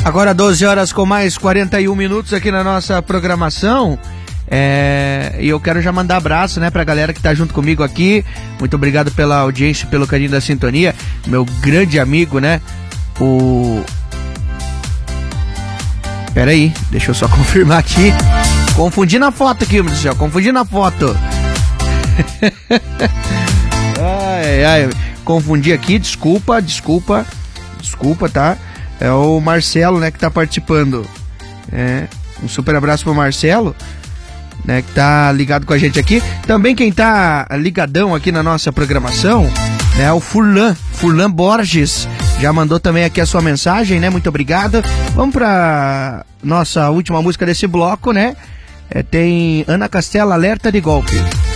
Agora 12 horas com mais 41 minutos aqui na nossa programação. E eu quero já mandar abraço, né, pra galera que tá junto comigo aqui. Muito obrigado pela audiência, pelo carinho da sintonia. Meu grande amigo, né, Pera aí, deixa eu só confirmar aqui. Confundi na foto aqui, meu Deus do céu, confundi na foto. Confundi aqui, desculpa, tá? É o Marcelo, né, que tá participando. Um super abraço pro Marcelo, né, que tá ligado com a gente aqui. Também quem tá ligadão aqui na nossa programação, né, o Furlan Borges. Já mandou também aqui a sua mensagem, né? Muito obrigado. Vamos pra nossa última música desse bloco, né? Tem Ana Castela, Alerta de Golpe.